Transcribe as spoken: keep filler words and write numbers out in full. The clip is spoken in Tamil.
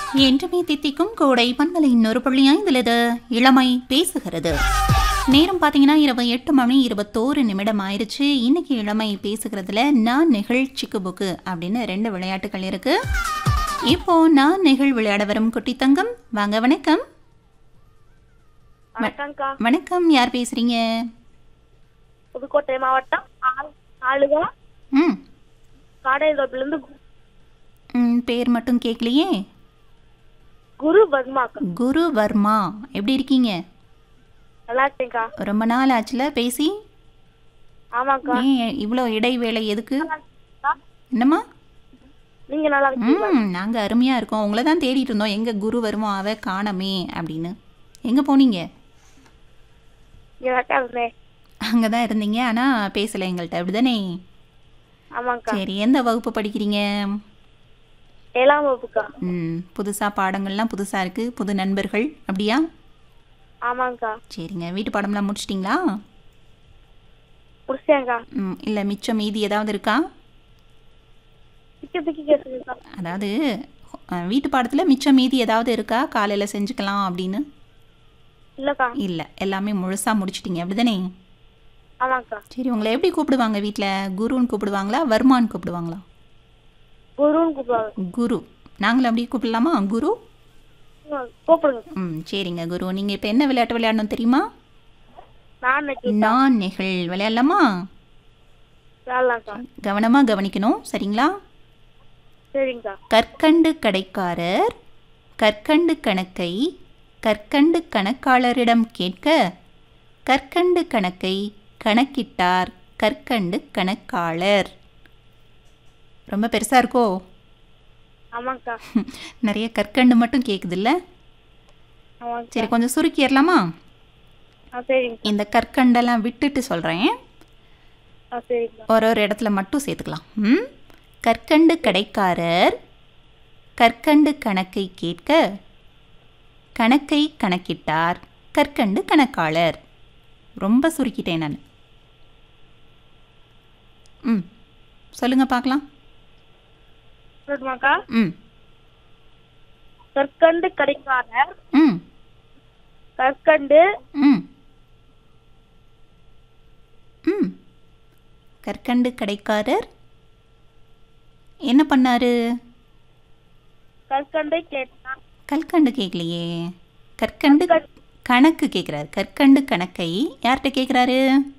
என்றுமே தித்திக்கும் கோடை பண்பலை இன்னொரு புள்ளியாய் இதுலது இளமை பேசுகிறது. நேரம் பார்த்தீங்கன்னா இரவு எட்டு மணி இருபத்தோரு நிமிடம் ஆயிடுச்சு. இன்னைக்கு இளமை பேசுகிறதுல நான் நிகழ்ச்சிக்கு புக்கு அப்படின்னு ரெண்டு விளையாட்டுகள் இருக்கு. இப்போ நான் நிகழ் விளையாட வரும் குட்டி தங்கம் வாங்க. வணக்கம். வணக்கம்க்கா. வணக்கம், யார் பேசுறீங்க? புதுக்கோட்டை மாவட்டம் ஆ- ஆளுகா ம் காடையிலிருந்து ம், பேர் மட்டும் கேட்கலையே. குரு பத்மாக்கா. குரு வர்மா, எப்படி இருக்கீங்க? நல்லா இருக்கேன்க்கா. ரொம்ப நாள் ஆச்சுல பேசி. ஆமாக்கா. ஏன் இவ்வளோ இடைவேளை எதுக்கு? அக்கா, என்னம்மா? நீங்க நல்லா இருக்கீங்களா? ம் நாங்கள் அருமையாக இருக்கோம். உங்களை தான் தேடிட்டு இருந்தோம், எங்கே குரு வருமோ அவ காணமே அப்படின்னு. எங்கே போனீங்க? இங்க தான் இருந்தேன். அங்கே தான் இருந்தீங்க, ஆனால் பேசலை எங்கள்கிட்ட, அப்படி தானே? ஆமாக்கா. சரி, எந்த வகுப்பு படிக்கிறீங்க? ஏழாம் வகுப்புக்கா. ம் புதுசாக பாடங்கள்லாம் புதுசாக இருக்குது, புது நண்பர்கள் அப்படியா? ஆமாங்கக்கா. சரிங்க, வீட்டு பாடம்லாம் முடிச்சிட்டிங்களா? முடிச்சேன்க்கா. ம் இல்லை, மிச்சம் மீதி ஏதாவது இருக்கா? திக்கி திக்கி கேக்குதுக்கா. அதாவது அஹ், வீட்டு பாடத்தில் மிச்சம் மீதி ஏதாவது இருக்கா, காலையில் செஞ்சுக்கலாம் அப்படின்னு? இல்லக்கா. இல்லை, எல்லாமே முழுசாக முடிச்சிட்டிங்க அப்படி தானே? ஆமாக்கா. சரி, உங்களை எப்படி கூப்பிடுவாங்க வீட்டில்? குருன்னு கூப்பிடுவாங்களா, வர்மான்னு கூப்பிடுவாங்களா? குருன்னு கூப்பிடுவாங்க. குரு. நாங்களும் அப்படியே கூப்பிடலாமா, குரு? ம், கூப்பிடுங்க. ம் சரிங்க குரு. நீங்கள் இப்போ என்ன விளையாட்டு விளையாடணும் தெரியுமா? நான் இன்னைக்கு நான் நிகழ் விளையாடலாமா? விளையாடலாம்க்கா. கவனமாக கவனிக்கணும், சரிங்களா? சரிங்கக்கா. கற்கண்டு கடைக்காரர் கற்கண்டு கணக்கை கற்கண்டு கணக்காளரிடம் கேட்க கற்கண்டு கணக்கை கணக்கிட்டார் கற்கண்டு கணக்காளர். ரொம்ப பெருசாக இருக்கோ? ஆமாக்கா. நிறைய கற்கண்டு மட்டும் கேட்குதுல்ல? ஆமாக்கா. சரி, கொஞ்சம் சுருக்கிடலாமா? ஆ சரிங்க. இந்த கற்கண்டெல்லாம் விட்டுட்டு சொல்கிறேன், ஆ சரிங்கக்கா. ஒரு ஒரு இடத்துல மட்டும் சேர்த்துக்கலாம். ம் கற்கண்டு கடைக்காரர் கற்கண்டு கணக்கை கேட்க கணக்கை கணக்கிட்டார் கற்கண்டு கணக்காளர். ரொம்ப சுருக்கிட்டேன் நான். ம் சொல்லுங்க பார்க்கலாம். சொல்லுமாக்கா. ம் கற்கண்டு கடைக்காரர் ம் கற்கண்டு ம் ம் கற்கண்டு கடைக்காரர் என்ன பண்ணாரு? கற்கண்டை கேட்டார். கற்கண்டு கேட்கலையே, கற்கண்டு கணக்கு கேட்குறாரு. கற்கண்டு கணக்கை யார்கிட்ட கேட்குறாரு?